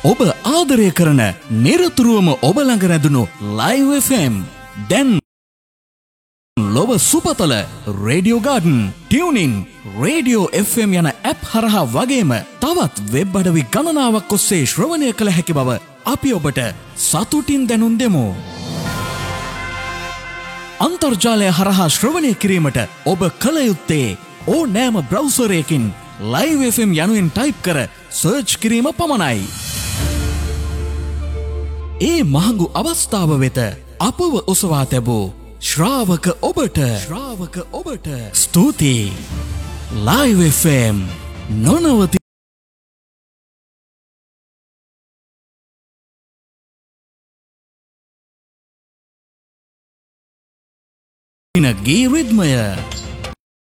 ඔබ ආදරය කරන නිරතුරුවම ඔබ ළඟ රැඳුණු Live FM දැන් ලොව සුපතල radio garden tuning radio FM යන ඇප් හරහා වගේම තවත් වෙබ් අඩවි ගණනාවක් ඔස්සේ ශ්‍රවණය කළ හැකි බව අපි ඔබට සතුටින් දැනුම් දෙමු. අන්තර්ජාලය හරහා ශ්‍රවණය කිරීමට ඔබ කළ යුත්තේ ඕනෑම බ්‍රවුසරයකින් Live FM යනුවෙන් ටයිප් කර සර්ච් කිරීම පමණයි. ඒ මහඟු අවස්ථාව වෙත අපව ඔසවා තැබූ ශ්‍රාවක ඔබට ස්තුතියි. Live FM නොනවති ගී රිද්මය